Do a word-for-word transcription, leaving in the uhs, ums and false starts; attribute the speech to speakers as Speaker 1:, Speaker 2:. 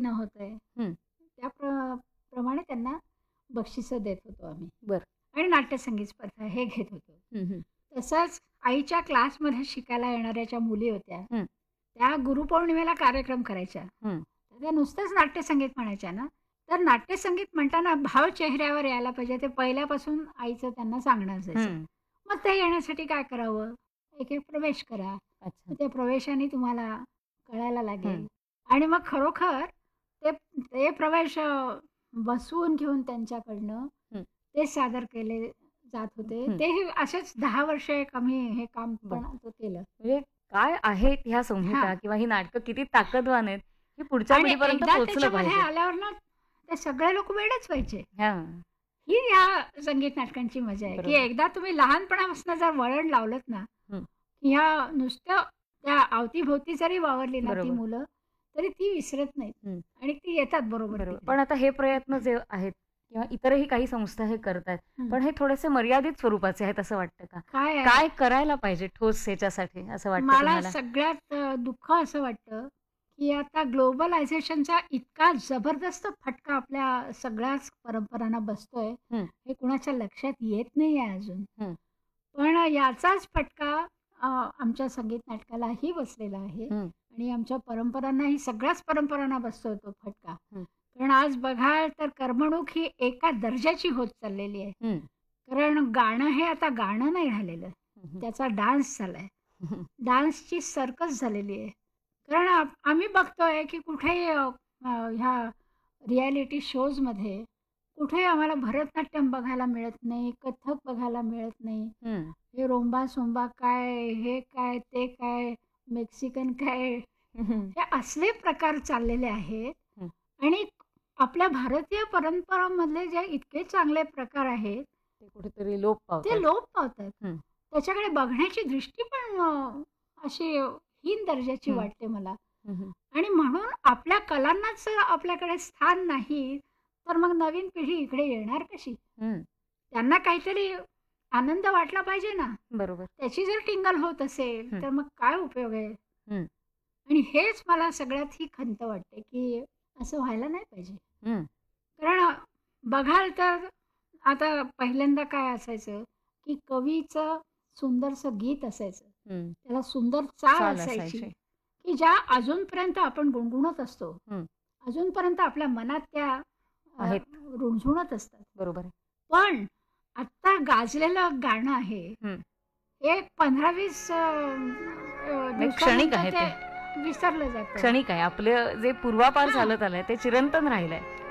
Speaker 1: प्रयत्न होतोय
Speaker 2: हं.
Speaker 1: त्या प्र प्रमाणे त्यांना बक्षिसं देत होतो आम्ही
Speaker 2: बरं.
Speaker 1: आणि नाट्यसंगीत स्पर्धा हे घेत होतो.
Speaker 2: हं, हं.
Speaker 1: तसंच आईच्या क्लासमध्ये शिकायला येणाऱ्या ज्या मुली होत्या,
Speaker 2: हं.
Speaker 1: त्या गुरुपौर्णिमेला कार्यक्रम करायच्या.
Speaker 2: हं.
Speaker 1: तर त्या नुसतंच नाट्यसंगीत म्हणायच्या ना, तर नाट्यसंगीत म्हणताना भाव चेहऱ्यावर यायला पाहिजे ते पहिल्यापासून आईचं त्यांना सांगणं असायचं.
Speaker 2: हं.
Speaker 1: मग ते येण्यासाठी काय करावं? एक-एक प्रवेश करा.
Speaker 2: अच्छा.
Speaker 1: मग त्या प्रवेशाने तुम्हाला कळायला लागेल
Speaker 2: हं.
Speaker 1: आणि मग खरोखर ते ते प्रवेश अ, बसवून घेऊन त्यांच्याकडनं
Speaker 2: हं.
Speaker 1: ते सादर केले जात होते.
Speaker 2: हं.
Speaker 1: तेही असेच दहा वर्ष एक आम्ही हे काम
Speaker 2: बरं.
Speaker 1: पण तो केलं.
Speaker 2: म्हणजे काय आहेत ह्या संहिता
Speaker 1: हां.
Speaker 2: किंवा ही नाटकं किती ताकदवान आहेत, ही पुढच्या
Speaker 1: आणि
Speaker 2: पिढीपर्यंत
Speaker 1: एकदा
Speaker 2: पोहोचलं
Speaker 1: त्याच्यामध्ये
Speaker 2: पाहिजे.
Speaker 1: आल्यावर ना, ते सगळे लोक वेडेच व्हायचे.
Speaker 2: हां.
Speaker 1: ही या संगीत नाटकांची मजा आहे, की
Speaker 2: बरोबर.
Speaker 1: एकदा तुम्ही लहानपणापासून जर वळण लावलत ना,
Speaker 2: हं.
Speaker 1: की ह्या नुसतं त्या अवती-भोवती जरी वावरली ना ती
Speaker 2: बरोबर.
Speaker 1: मुलं, तरी ती विसरत नाहीत
Speaker 2: हं.
Speaker 1: आणि ती येतात बरोबर
Speaker 2: बरोबर.
Speaker 1: तिकडे.
Speaker 2: पण आता हे प्रयत्न जे आहेत किंवा इतरही काही संस्था हे करतायत,
Speaker 1: हं.
Speaker 2: पण हे थोडेसे मर्यादित स्वरूपाचे आहेत असं वाटतं का?
Speaker 1: काय आहे
Speaker 2: काय करायला पाहिजे ठोस ह्याच्यासाठी असं वाटतं
Speaker 1: मला
Speaker 2: तुम्हाला?
Speaker 1: सगळ्यात अ, दुःख असं वाटतं, की आता ग्लोबलायझेशनचा इतका जबरदस्त फटका आपल्या सगळ्याच परंपरांना बसतोय,
Speaker 2: हं.
Speaker 1: हे कुणाच्या लक्षात येत नाहीये अजून.
Speaker 2: हं.
Speaker 1: पण याचाच फटका अ, आमच्या संगीत नाटकालाही बसलेला आहे
Speaker 2: हं.
Speaker 1: आणि आमच्या परंपरांनाही सगळ्याच परंपरांना बसतोय तो फटका.
Speaker 2: हं.
Speaker 1: कारण आज बघाल तर करमणूक ही एका दर्जाची होत चाललेली आहे.
Speaker 2: हं.
Speaker 1: कारण गाणं हे आता गाणं नाही राहिलेलं.
Speaker 2: हं, हं.
Speaker 1: त्याचा डान्स झालाय.
Speaker 2: हं.
Speaker 1: डान्सची सर्कस झालेली आहे. कारण आप आम्ही बघतोय की कुठेही अ, अ, ह्या रिॲलिटी शोजमध्ये कुठेही आम्हाला भरतनाट्यम बघायला मिळत नाही, कथ्थक बघायला मिळत नाही.
Speaker 2: हं.
Speaker 1: हे रोंबा-सोंबा काय, हे काय, ते काय, मेक्सिकन काय,
Speaker 2: हं.
Speaker 1: हे असले प्रकार चाललेले आहेत
Speaker 2: हं.
Speaker 1: आणि आपल्या भारतीय परंपरांमधले जे इतके चांगले प्रकार आहेत,
Speaker 2: ते कुठेतरी लोप
Speaker 1: ते
Speaker 2: पावतायत.
Speaker 1: लोप पावतायत.
Speaker 2: हं.
Speaker 1: त्याच्याकडे बघण्याची दृष्टी पण अ, अशी हीन दर्जाची
Speaker 2: हं.
Speaker 1: वाटते मला.
Speaker 2: हं, हं.
Speaker 1: आणि म्हणून आपल्या कलांनाच जर आपल्याकडे स्थान नाही, तर मग नवीन पिढी इकडे येणार कशी?
Speaker 2: हं.
Speaker 1: त्यांना काहीतरी आनंद वाटला पाहिजे ना.
Speaker 2: बरोबर.
Speaker 1: त्याची जर टिंगल होत असेल,
Speaker 2: हं.
Speaker 1: तर मग काय उपयोग आहे?
Speaker 2: हं.
Speaker 1: आणि हेच मला सगळ्यात ही खंत वाटते, की असं व्हायला नाही पाहिजे.
Speaker 2: हं.
Speaker 1: कारण बघाल तर आता पहिल्यांदा काय असायचं, की कवीचं सुंदरसं गीत असायचं.
Speaker 2: हं.
Speaker 1: त्याला सुंदर चाल
Speaker 2: चाल
Speaker 1: असायची,
Speaker 2: असायची.
Speaker 1: की ज्या अजूनपर्यंत आपण गुणगुणत असतो.
Speaker 2: हं.
Speaker 1: अजूनपर्यंत आपल्या मनात त्या अ,
Speaker 2: आहेत.
Speaker 1: रुंझुणत असतात.
Speaker 2: बरोबर आहे.
Speaker 1: पण आत्ता गाजलेलं गाणं आहे,
Speaker 2: हं.
Speaker 1: हे पंधरा वीस अ, अ,
Speaker 2: नाही क्षणिक
Speaker 1: दिवसानंतर
Speaker 2: आहे ते.
Speaker 1: ते विसरलं जातं.
Speaker 2: क्षणिक आहे. आपलं जे पूर्वापार
Speaker 1: हां.
Speaker 2: चालत आलंय ते चिरंतन राहिलंय.